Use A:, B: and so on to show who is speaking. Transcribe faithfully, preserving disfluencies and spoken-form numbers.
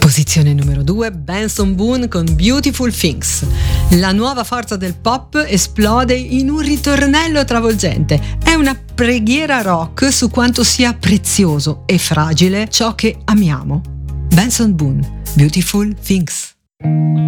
A: Posizione numero due, Benson Boone con Beautiful Things. La nuova forza del pop esplode in un ritornello travolgente. È una preghiera rock su quanto sia prezioso e fragile ciò che amiamo. Benson Boone, Beautiful Things.